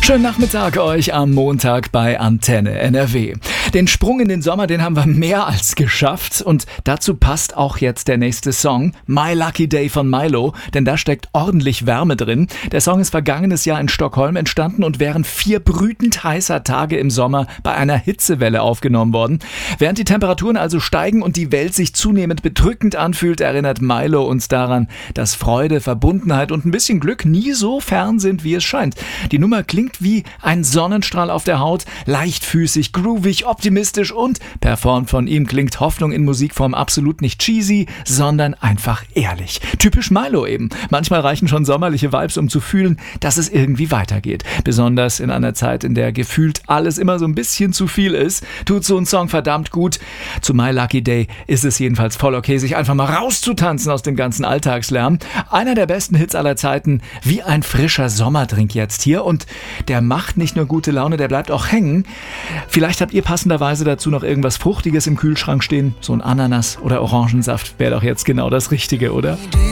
Schönen Nachmittag euch am Montag bei Antenne NRW. Den Sprung in den Sommer, den haben wir mehr als geschafft und dazu passt auch jetzt der nächste Song, My Lucky Day von Mylo, denn da steckt ordentlich Wärme drin. Der Song ist vergangenes Jahr in Stockholm entstanden und während 4 brütend heißer Tage im Sommer bei einer Hitzewelle aufgenommen worden. Während die Temperaturen also steigen und die Welt sich zunehmend bedrückend anfühlt, erinnert Mylo uns daran, dass Freude, Verbundenheit und ein bisschen Glück nie so fern sind, wie es scheint. Die Nummer klingt wie ein Sonnenstrahl auf der Haut, leichtfüßig, groovig, optimistisch und performt von ihm klingt Hoffnung in Musikform absolut nicht cheesy, sondern einfach ehrlich. Typisch Mylo eben. Manchmal reichen schon sommerliche Vibes, um zu fühlen, dass es irgendwie weitergeht. Besonders in einer Zeit, in der gefühlt alles immer so ein bisschen zu viel ist, tut so ein Song verdammt gut. Zu My Lucky Day ist es jedenfalls voll okay, sich einfach mal rauszutanzen aus dem ganzen Alltagslärm. Einer der besten Hits aller Zeiten, wie ein frischer Sommerdrink jetzt hier und der macht nicht nur gute Laune, der bleibt auch hängen. Vielleicht habt ihr passenderweise dazu noch irgendwas Fruchtiges im Kühlschrank stehen. So ein Ananas oder Orangensaft wäre doch jetzt genau das Richtige, oder?